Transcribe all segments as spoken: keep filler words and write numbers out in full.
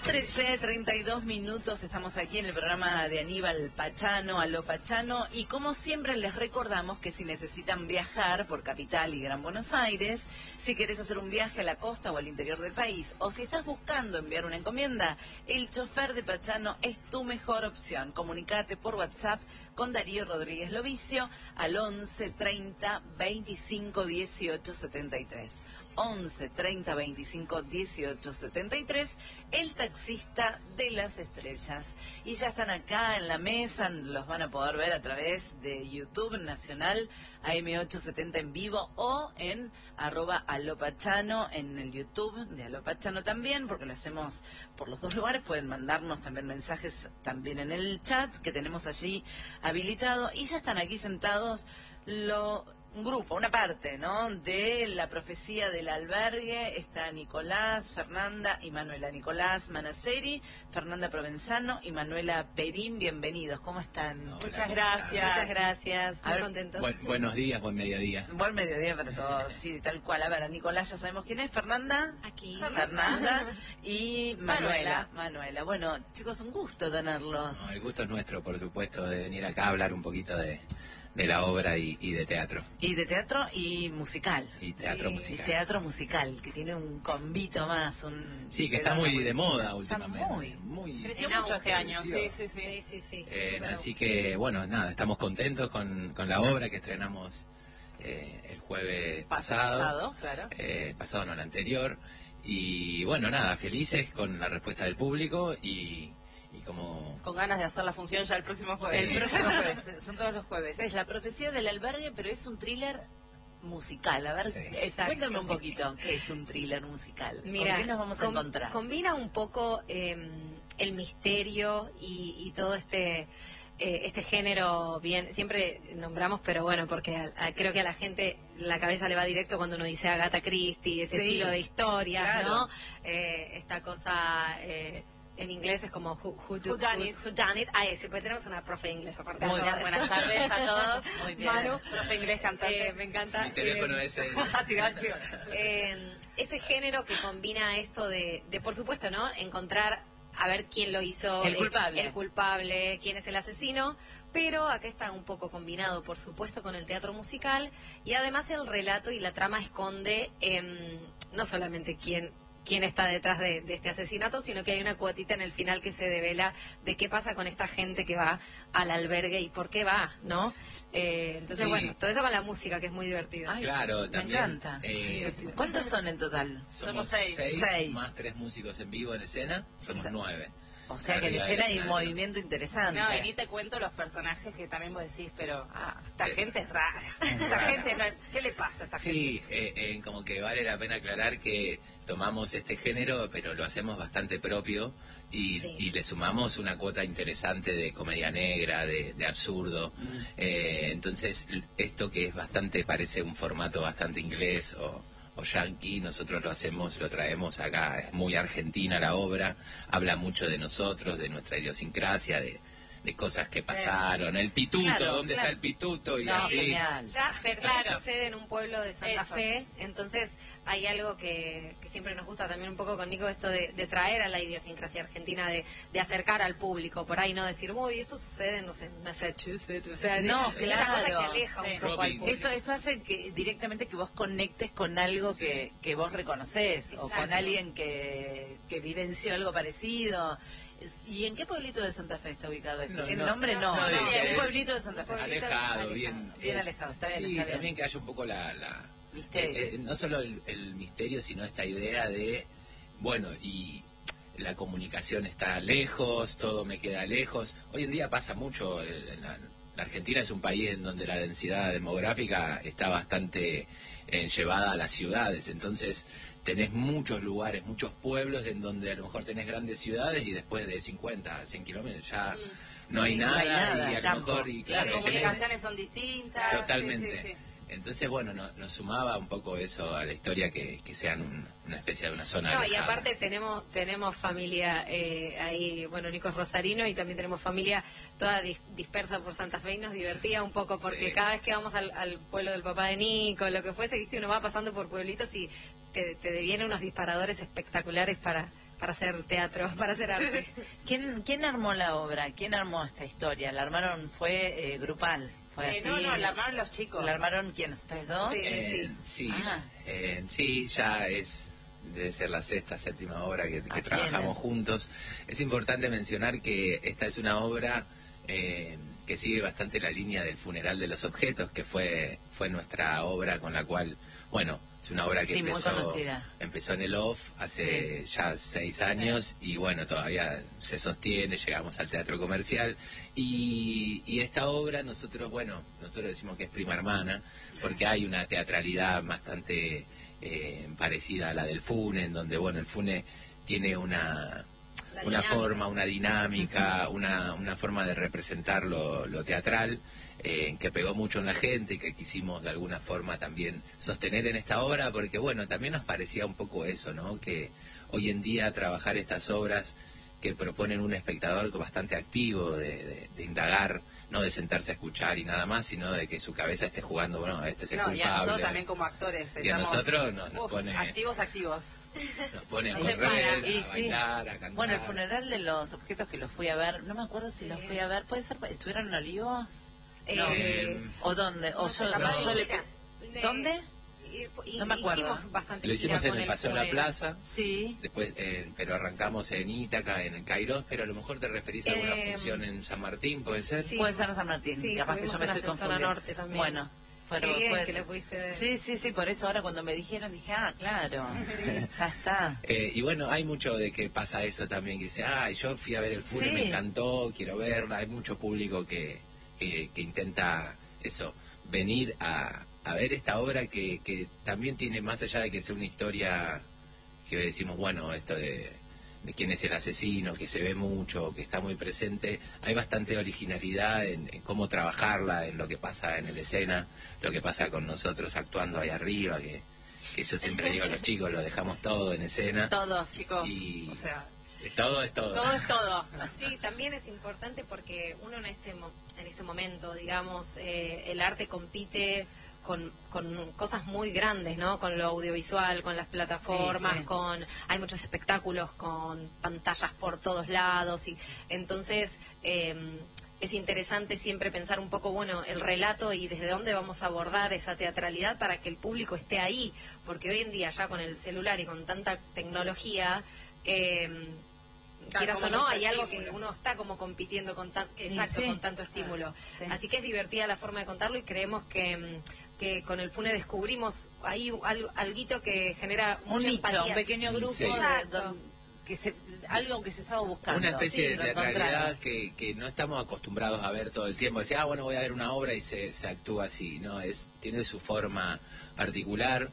trece, treinta y dos minutos, estamos aquí en el programa de Aníbal Pachano, Aló Pachano, y como siempre les recordamos que si necesitan viajar por Capital y Gran Buenos Aires, si querés hacer un viaje a la costa o al interior del país, o si estás buscando enviar una encomienda, el chofer de Pachano es tu mejor opción. Comunicate por WhatsApp con Darío Rodríguez Lovicio al once, treinta, veinticinco, dieciocho, setenta y tres. once, treinta, veinticinco, dieciocho, setenta y tres, el taxista de las estrellas. Y ya están acá en la mesa, los van a poder ver a través de YouTube Nacional, A M ochocientos setenta en vivo, o en arroba alopachano en el YouTube de Alopachano también, porque lo hacemos por los dos lugares. Pueden mandarnos también mensajes también en el chat que tenemos allí habilitado. Y ya están aquí sentados lo... un grupo, una parte, ¿no?, de la profecía del albergue. Está Nicolás, Fernanda y Manuela. Nicolás Manaceri, Fernanda Provenzano y Manuela Perín. Bienvenidos, ¿cómo están? Hola, muchas gracias. Muchas gracias, muy contentos. Buen, buenos días, buen mediodía. Buen mediodía para todos, sí, tal cual. A ver, a Nicolás ya sabemos quién es. Fernanda. Aquí. Fernanda y Manuela. Manuela. Manuela. Bueno, chicos, un gusto tenerlos. No, el gusto es nuestro, por supuesto, de venir acá a hablar un poquito de... de la obra y, y de teatro. Y de teatro y musical. Y teatro sí, musical. Y teatro musical, que tiene un convito más. Un sí, que está muy de moda últimamente. Está muy, muy creció mucho este año. Sí, sí, sí. sí, sí, sí. Eh, así que, bueno, nada, estamos contentos con, con la obra que estrenamos eh, el jueves pasado. Pasado, claro. Eh, pasado, no, el anterior. Y, bueno, nada, felices con la respuesta del público y... y como... con ganas de hacer la función ya el próximo jueves. Sí. El próximo jueves, son todos los jueves. Es La profecía del albergue, pero es un thriller musical. A ver, sí. eh, cuéntame un poquito qué es un thriller musical. Mira, ¿con qué nos vamos a com encontrar? Combina un poco eh, el misterio y, y todo este... Eh, este género, bien, siempre nombramos, pero bueno, porque a, a, creo que a la gente la cabeza le va directo cuando uno dice Agatha Christie, ese sí, estilo de historias, claro. ¿no? Eh, esta cosa... Eh, en inglés es como who, who, do, who done it. Who done it. Ah, sí, pues tenemos una profe de inglés aparte. Muy bien. Buenas tardes a todos. Muy bien. Manu, profe inglés cantante. Eh, me encanta. Mi teléfono eh, es el... eh, ese género que combina esto de, de, por supuesto, ¿no? Encontrar, a ver quién lo hizo. El culpable. El, el culpable, quién es el asesino. Pero acá está un poco combinado, por supuesto, con el teatro musical. Y además el relato y la trama esconde eh, no solamente quién... quién está detrás de, de este asesinato, sino que hay una cuotita en el final que se devela de qué pasa con esta gente que va al albergue y por qué va, ¿no? Eh, entonces, sí. bueno, todo eso con la música, que es muy divertido. Ay, claro, me también. encanta. Eh, ¿Cuántos son en total? Somos seis. seis, Seis. más tres músicos en vivo en escena, somos Se- nueve. O sea que en Arriba escena del hay un escenario. movimiento interesante. No, y ni te cuento los personajes que también vos decís, pero Ah, esta eh, gente es rara. Esta gente, no- ¿qué le pasa a esta gente? Sí, eh, eh, como que vale la pena aclarar que tomamos este género, pero lo hacemos bastante propio y, Sí. y le sumamos una cuota interesante de comedia negra, de, de absurdo. Mm. Eh, entonces, l- esto que es bastante, parece un formato bastante inglés o, o yankee, nosotros lo hacemos, lo traemos acá. Es muy argentina la obra, habla mucho de nosotros, de nuestra idiosincrasia, de... de cosas que pasaron, el pituto, Claro, ¿dónde claro. está el pituto? Y No, así. genial. Ya, verdad, Claro. sucede en un pueblo de Santa Eso. Fe, entonces hay algo que, que siempre nos gusta también un poco con Nico, esto de, de traer a la idiosincrasia argentina, de, de acercar al público, por ahí no decir, uy, esto sucede, no sé, en Massachusetts, o sea, No, es una cosa que claro. aleja Sí. un poco Robin. al público. Esto, esto hace que directamente que vos conectes con algo Sí. que, que vos reconoces o con Exacto. alguien que, que vivenció algo parecido. Es- ¿Y en qué pueblito de Santa Fe está ubicado esto? No, El no, nombre no, no, no, un dice- pueblito de Santa Fe. Un pueblito Alejado, alejado. bien. Bien es- alejado, está bien, Sí, está bien. también que haya un poco la... la Misterio. eh, eh, no solo el, el misterio, sino esta idea de, bueno, y la comunicación está lejos, todo me queda lejos. Hoy en día pasa mucho, el- en la, la Argentina es un país en donde la densidad demográfica está bastante eh, llevada a las ciudades, entonces tenés muchos lugares, muchos pueblos en donde a lo mejor tenés grandes ciudades y después de cincuenta, cien kilómetros ya no hay Sí, no nada, hay nada, y a lo campo. mejor, y Las claro, tenés- comunicaciones son distintas. Totalmente. Sí, sí, sí. Entonces, bueno, no- nos sumaba un poco eso a la historia, que, que sean un- una especie de una zona No, y alejada. aparte tenemos tenemos familia eh, ahí, bueno, Nico es rosarino y también tenemos familia toda dis- dispersa por Santa Fe y nos divertía un poco porque Sí. cada vez que vamos al, al pueblo del papá de Nico, lo que fuese, viste, uno va pasando por pueblitos y te, te devienen unos disparadores espectaculares para para hacer teatro, para hacer arte. ¿Quién, ¿Quién armó la obra? ¿Quién armó esta historia? ¿La armaron? ¿Fue eh, grupal? ¿Fue Eh, así? no, no, la armaron los chicos. ¿La armaron quiénes? ¿Ustedes dos? Sí. Eh, sí, Ah. eh, sí, ya es, debe ser la sexta, séptima obra que, que Ah, trabajamos bien. juntos. Es importante mencionar que esta es una obra eh, que sigue bastante la línea del Funeral de los Objetos, que fue, fue nuestra obra con la cual, bueno, es una obra que Sí, muy empezó, conocida. empezó en el Off hace ya seis años y bueno, todavía se sostiene, llegamos al teatro comercial y, y esta obra nosotros, bueno, nosotros decimos que es prima hermana porque hay una teatralidad bastante eh, parecida a la del Fune, en donde, bueno, el Fune tiene una... La una dinámica. forma, una dinámica, una, una forma de representar lo, lo teatral eh, que pegó mucho en la gente y que quisimos de alguna forma también sostener en esta obra porque bueno, también nos parecía un poco eso, ¿no? Que hoy en día trabajar estas obras que proponen un espectador bastante activo de, de, de indagar, no de sentarse a escuchar y nada más, sino de que su cabeza esté jugando, bueno, este es el No, y a culpable. nosotros también como actores. Y a estamos, nosotros nos, nos uf, pone, activos, activos. nos pone a No se correr, para. a Y sí. bailar, a cantar. Bueno, el funeral de los objetos que los fui a ver, no me acuerdo si Sí. los fui a ver, ¿puede ser? ¿Estuvieron en Olivos? Eh, No. Eh, ¿O dónde? ¿O no, yo, capaz o yo de le... gira. ¿Dónde? Y- y- No me acuerdo. Hicimos bastante Lo hicimos gira en con el Paseo de la Funeral. Plaza. Sí. Después, eh, pero arrancamos en Ítaca, en el Kairos, pero a lo mejor te referís a alguna Eh, función en San Martín, ¿puede ser? Sí. Puede ser San Martín, Sí, capaz que yo tuvimos me unas estoy en zona confundiendo. norte también. Bueno, fueron, Qué bien fue- que lo pudiste ver. Sí, sí, sí, por eso ahora cuando me dijeron dije, ah, claro, ya está. Eh, y bueno, hay mucho de que pasa eso también, que dice, ah, yo fui a ver el Fune, Sí. me encantó, quiero verla. Hay mucho público que, que, que intenta eso, venir a, a ver esta obra que, que también tiene, más allá de que sea una historia que decimos, bueno, esto de, de quién es el asesino, que se ve mucho, que está muy presente, hay bastante originalidad en, en cómo trabajarla, en lo que pasa en la escena, lo que pasa con nosotros actuando ahí arriba, que, que yo siempre digo a los chicos, lo dejamos todo en escena. Todos, chicos. Y- O sea, Todo es todo. todo es todo. Sí, también es importante porque uno en este mo- en este momento, digamos, eh, el arte compite con, con cosas muy grandes, ¿no? Con lo audiovisual, con las plataformas, Sí, sí. con hay muchos espectáculos con pantallas por todos lados y entonces eh, es interesante siempre pensar un poco, bueno, el relato y desde dónde vamos a abordar esa teatralidad para que el público esté ahí, porque hoy en día ya con el celular y con tanta tecnología eh, Está quieras o como no, mucho hay algo que estímulo. uno está como compitiendo con tan, Y exacto, sí. con tanto estímulo. Sí. Así que es divertida la forma de contarlo y creemos que, mm, que con el Fune descubrimos ahí algo alguito que genera Un mucha nicho, empatía. un pequeño grupo, Sí. de- Exacto. don- que se, algo que se estaba buscando. Una especie Sí, de lo teatralidad encontraron. que, que no estamos acostumbrados a ver todo el tiempo. Decir, ah, bueno, voy a ver una obra y se, se actúa así. No, es tiene su forma particular,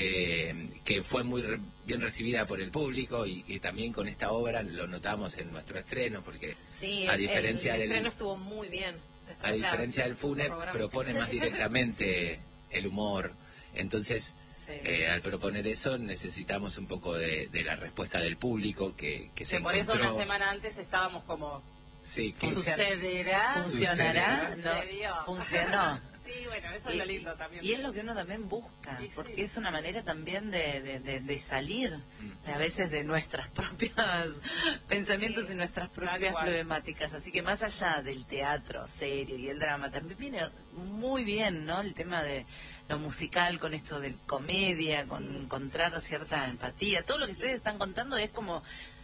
eh, que fue muy re- bien recibida por el público y, y también con esta obra lo notamos en nuestro estreno, porque Sí, a el- diferencia el, del... estreno estuvo muy bien. Esto, A o sea, diferencia del Fune, corroboramos. propone más directamente el humor. Entonces, Sí. eh, al proponer eso, necesitamos un poco de, de la respuesta del público que, que se Que por eso encontró. una semana antes estábamos como, Sí, que Funciona- ¿sucederá? ¿Funcionará? Sucedió. No, funcionó. Sí, bueno, eso es lo lindo también. y es lo que uno también busca, Y sí. porque es una manera también de, de, de- de salir Mm. a veces de nuestras propias pensamientos Sí, y nuestras tal propias cual. problemáticas. Así que más allá del teatro serio y el drama, también viene muy bien, ¿no? El tema de lo musical con esto de comedia, con encontrar cierta empatía. Todo lo que ustedes están contando es como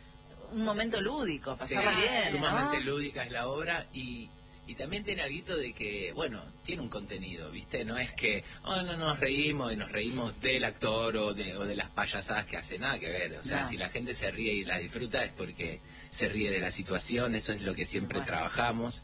un momento lúdico, Sí, pasarla bien, sumamente ¿no? lúdica es la obra y, y también tiene algo de que, bueno, tiene un contenido, ¿viste? No es que, oh, no nos reímos y nos reímos del actor o de, o de las payasadas que hace, nada que ver. O sea, No. si la gente se ríe y la disfruta es porque se ríe de la situación, eso es lo que siempre Bueno. trabajamos.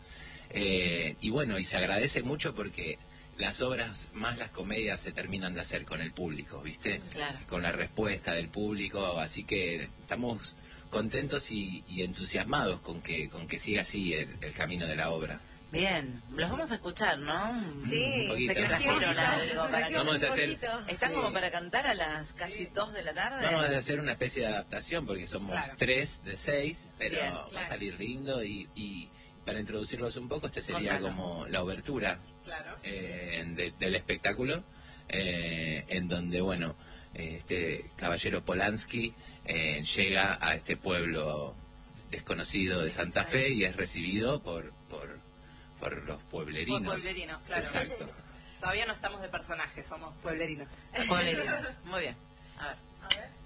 Eh, y bueno, y se agradece mucho porque las obras más las comedias se terminan de hacer con el público, ¿viste? Claro. Con la respuesta del público, así que estamos contentos y, y entusiasmados con que con que siga así el, el camino de la obra. Bien, los vamos a escuchar, ¿no? Sí, Un poquito. Sé que trajeron algo para que... Vamos a hacer- ¿Están Sí. como para cantar a las casi dos de la tarde? Vamos a hacer una especie de adaptación porque somos Claro. tres de seis, pero Bien, va a claro. salir lindo y, y para introducirlos un poco, este sería Contanos. como la obertura Claro. eh, de- del espectáculo, eh, en donde, bueno, eh, este caballero Polanski eh, llega a este pueblo desconocido de Santa Fe y es recibido por por, por los pueblerinos. Por pueblerinos, claro. Exacto. Todavía no estamos de personajes, somos pueblerinos. Pueblerinos. Muy bien. A ver. A ver.